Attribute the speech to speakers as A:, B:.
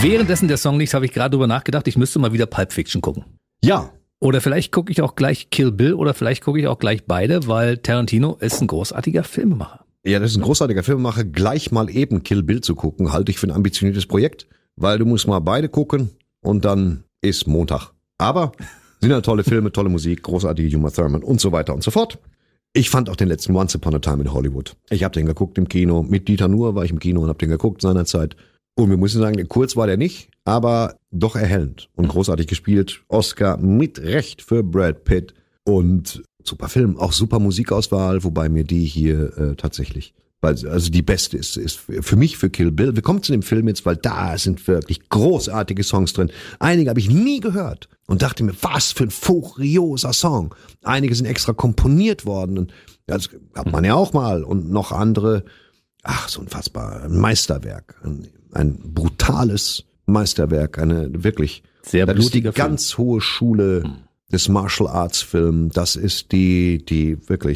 A: Währenddessen der Song liegt, habe ich gerade drüber nachgedacht, ich müsste mal wieder Pulp Fiction gucken.
B: Ja.
A: Oder vielleicht gucke ich auch gleich Kill Bill oder vielleicht gucke ich auch gleich beide, weil Tarantino ist ein großartiger Filmemacher.
B: Ja, das ist ein großartiger Filmemacher. Gleich mal eben Kill Bill zu gucken, halte ich für ein ambitioniertes Projekt, weil du musst mal beide gucken und dann ist Montag. Aber sind ja tolle Filme, tolle Musik, großartige Uma Thurman und so weiter und so fort. Ich fand auch den letzten Once Upon a Time in Hollywood. Ich habe den geguckt im Kino. Mit Dieter Nuhr war ich im Kino und habe den geguckt seinerzeit. Und wir müssen sagen, kurz war der nicht, aber doch erhellend und großartig gespielt. Oscar mit Recht für Brad Pitt und super Film, auch super Musikauswahl, wobei mir die hier tatsächlich, also die beste ist für mich für Kill Bill. Wir kommen zu dem Film jetzt, weil da sind wirklich großartige Songs drin. Einige habe ich nie gehört und dachte mir, was für ein furioser Song. Einige sind extra komponiert worden und das hat man ja auch mal und noch andere, so unfassbar, ein Meisterwerk, ein brutales Meisterwerk, eine wirklich
A: sehr blutiger
B: Film. Ganz hohe Schule des Martial Arts Film. Das ist die wirklich